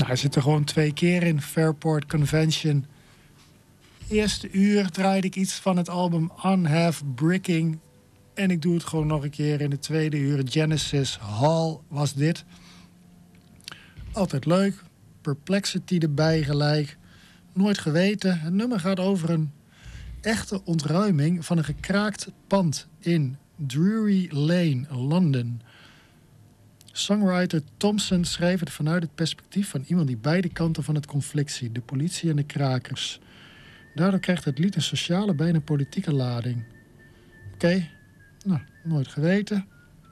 Nou, hij zit er gewoon 2 keer in. Fairport Convention. Eerste uur draaide ik iets van het album Unhalf Bricking. En ik doe het gewoon nog een keer in de tweede uur. Genesis Hall was dit. Altijd leuk. Perplexity erbij gelijk. Nooit geweten. Het nummer gaat over een echte ontruiming van een gekraakt pand in Drury Lane, Londen. Songwriter Thompson schreef het vanuit het perspectief van iemand die beide kanten van het conflict ziet. De politie en de krakers. Daardoor krijgt het lied een sociale, bijna politieke lading. Oké, nou, nooit geweten.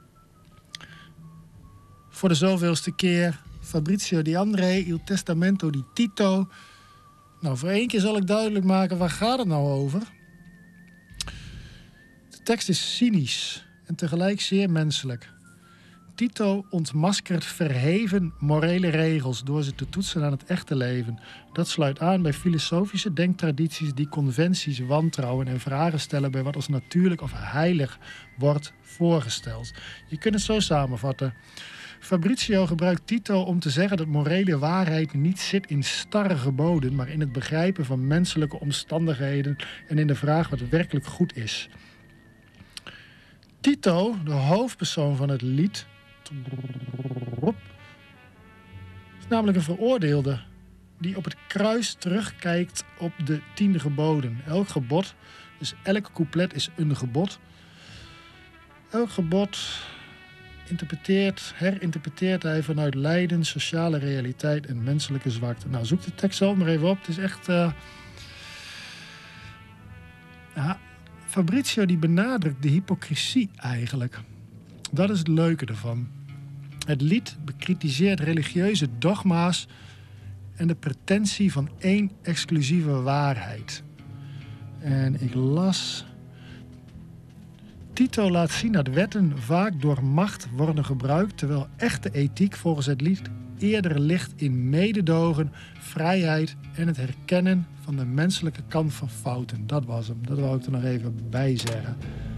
Voor de zoveelste keer Fabrizio Di André, Il Testamento di Tito. Nou, voor 1 keer zal ik duidelijk maken, waar gaat het nou over? De tekst is cynisch en tegelijk zeer menselijk. Tito ontmaskert verheven morele regels door ze te toetsen aan het echte leven. Dat sluit aan bij filosofische denktradities die conventies wantrouwen en vragen stellen bij wat als natuurlijk of heilig wordt voorgesteld. Je kunt het zo samenvatten. Fabrizio gebruikt Tito om te zeggen dat morele waarheid niet zit in starre geboden, maar in het begrijpen van menselijke omstandigheden en in de vraag wat werkelijk goed is. Tito, de hoofdpersoon van het lied, is namelijk een veroordeelde die op het kruis terugkijkt op de 10 geboden. Elk gebod, dus elk couplet is een gebod. Elk gebod herinterpreteert hij vanuit lijden, sociale realiteit en menselijke zwakte. Nou, zoek de tekst zelf maar even op. Het is echt... Fabrizio die benadrukt de hypocrisie eigenlijk. Dat is het leuke ervan. Het lied bekritiseert religieuze dogma's en de pretentie van 1 exclusieve waarheid. En ik las... Tito laat zien dat wetten vaak door macht worden gebruikt, terwijl echte ethiek volgens het lied eerder ligt in mededogen, vrijheid en het herkennen van de menselijke kant van fouten. Dat was hem. Dat wou ik er nog even bij zeggen.